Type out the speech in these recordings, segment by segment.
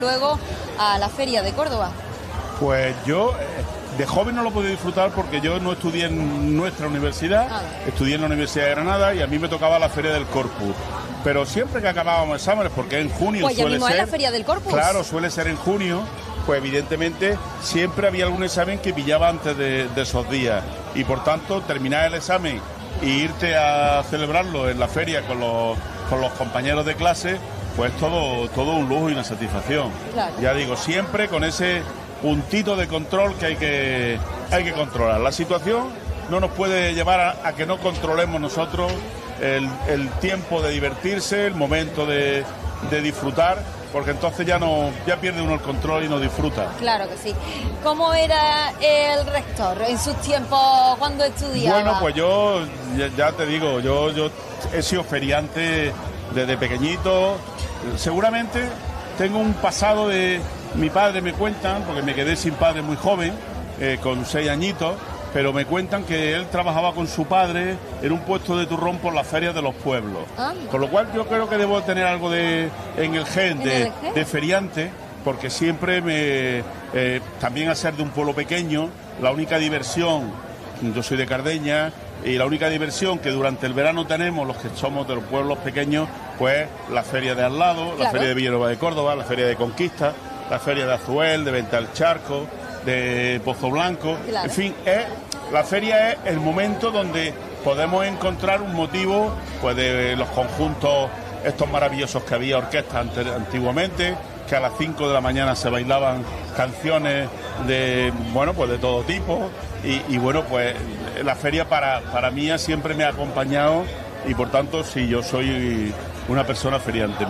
luego a la Feria de Córdoba. Pues yo de joven no lo podía disfrutar porque yo no estudié en nuestra universidad, estudié en la Universidad de Granada y a mí me tocaba la Feria del Corpus. Pero siempre que acabábamos exámenes, porque en junio pues ya suele mismo ser... es la Feria del Corpus. Claro, suele ser en junio, pues evidentemente siempre había algún examen que pillaba antes de esos días. Y por tanto, terminar el examen e irte a celebrarlo en la feria con los compañeros de clase, pues todo un lujo y una satisfacción. Claro. Ya digo, siempre con ese puntito de control que hay que controlar. La situación no nos puede llevar a que no controlemos nosotros el tiempo de divertirse, el momento de disfrutar, porque entonces ya pierde uno el control y no disfruta. Claro que sí. ¿Cómo era el rector en sus tiempos cuando estudiaba? Bueno, pues yo ya te digo, yo he sido feriante desde pequeñito. Seguramente tengo un pasado de... Mi padre me cuentan, porque me quedé sin padre muy joven, con 6 añitos, pero me cuentan que él trabajaba con su padre en un puesto de turrón por las ferias de los pueblos. Con lo cual yo creo que debo tener algo en el gen de feriante, porque siempre también al ser de un pueblo pequeño, la única diversión, yo soy de Cardeña, y la única diversión que durante el verano tenemos los que somos de los pueblos pequeños, pues la feria de al lado, la feria de Villanueva de Córdoba, la feria de Conquista, la feria de Azuel, de Venta del Charco, de Pozo Blanco, en fin, la feria es el momento donde podemos encontrar un motivo, pues de los conjuntos estos maravillosos que había orquestas antiguamente, que a las 5 de la mañana se bailaban canciones de todo tipo, y bueno, pues la feria para mí siempre me ha acompañado, y por tanto sí, yo soy una persona feriante.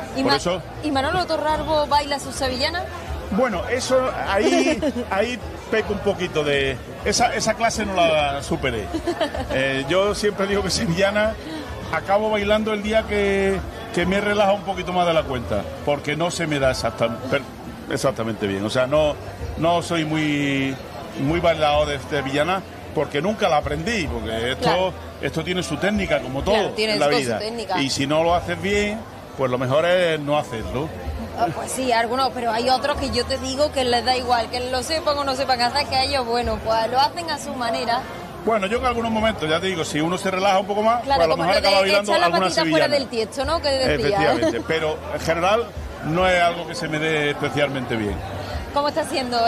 ¿Y Manolo Torralbo baila su sevillana? Bueno, eso ahí peco un poquito de... Esa clase no la superé. Yo siempre digo que sevillana acabo bailando el día que me relaja un poquito más de la cuenta, porque no se me da exactamente bien. O sea, no soy muy bailador de sevillana, porque nunca la aprendí, porque esto tiene su técnica, como todo en la vida. Y si no lo haces bien, pues lo mejor es no hacerlo. Pues sí, algunos, pero hay otros que yo te digo que les da igual, que lo sepan o no sepan hacer, que ellos, bueno, pues lo hacen a su manera. Bueno, yo en algunos momentos, ya te digo, si uno se relaja un poco más, claro, pues a lo mejor acaba bailando echar la alguna patita sevillana. Fuera del tiesto, ¿no? Que decía. Efectivamente, pero en general no es algo que se me dé especialmente bien. ¿Cómo está siendo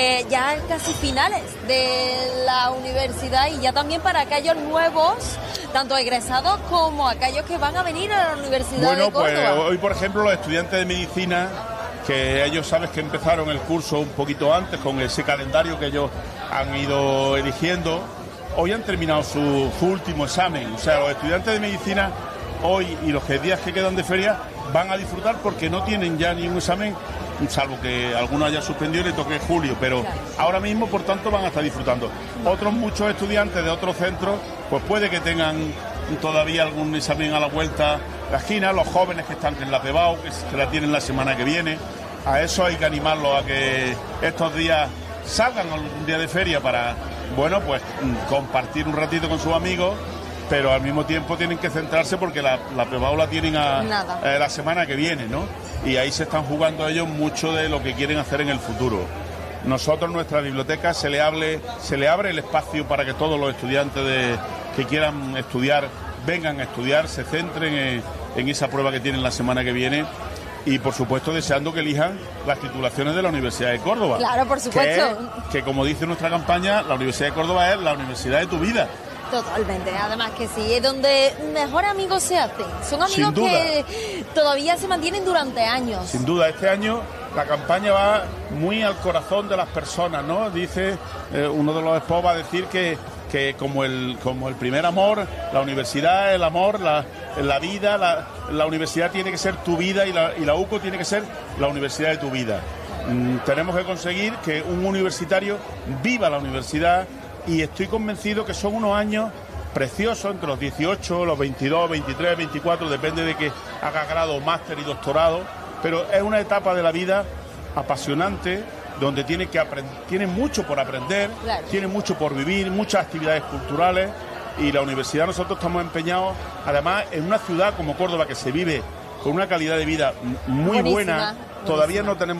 ya casi finales de la universidad y ya también para aquellos nuevos, tanto egresados como aquellos que van a venir a la Universidad de Córdoba? Bueno, pues hoy, por ejemplo, los estudiantes de medicina, que ellos sabes que empezaron el curso un poquito antes con ese calendario que ellos han ido eligiendo, hoy han terminado su último examen. O sea, los estudiantes de medicina hoy y los días que quedan de feria van a disfrutar porque no tienen ya ni un examen, salvo que alguno haya suspendido y le toque julio, pero ahora mismo, por tanto, van a estar disfrutando. Otros muchos estudiantes de otros centros, pues puede que tengan todavía algún examen a la vuelta de la esquina. Los jóvenes que están en la PEBAU, que la tienen la semana que viene, a eso hay que animarlos a que estos días salgan un día de feria para, pues compartir un ratito con sus amigos, pero al mismo tiempo tienen que centrarse porque la PEBAU la tienen la semana que viene, ¿no? Y ahí se están jugando ellos mucho de lo que quieren hacer en el futuro. Nosotros, en nuestra biblioteca, se le abre el espacio para que todos los estudiantes que quieran estudiar vengan a estudiar, se centren en esa prueba que tienen la semana que viene. Y, por supuesto, deseando que elijan las titulaciones de la Universidad de Córdoba. Claro, por supuesto. Que como dice nuestra campaña, la Universidad de Córdoba es la universidad de tu vida. Totalmente, además que sí, es donde mejor amigos se hacen. Son amigos que todavía se mantienen durante años. Sin duda, este año la campaña va muy al corazón de las personas, ¿no? Dice, uno de los spots va a decir que como el primer amor, la universidad es el amor, la vida, la universidad tiene que ser tu vida y la UCO tiene que ser la universidad de tu vida. Tenemos que conseguir que un universitario viva la universidad, y estoy convencido que son unos años preciosos, entre los 18, los 22, 23, 24, depende de que haga grado, máster y doctorado, pero es una etapa de la vida apasionante, donde tiene mucho por aprender, tiene mucho por vivir, muchas actividades culturales, y la universidad, nosotros estamos empeñados, además, en una ciudad como Córdoba, que se vive con una calidad de vida muy buena. Todavía no tenemos